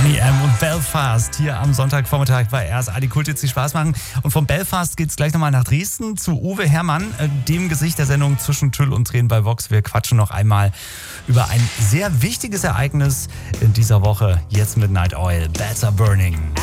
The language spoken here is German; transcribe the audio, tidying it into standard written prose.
Boney M. und Belfast hier am Sonntagvormittag bei RSA, die Kulthits, die Spaß machen. Und von Belfast geht's gleich nochmal nach Dresden zu Uwe Herrmann, dem Gesicht der Sendung Zwischen Tüll und Tränen bei Vox. Wir quatschen noch einmal über ein sehr wichtiges Ereignis in dieser Woche. Jetzt mit Night Oil, Better Burning.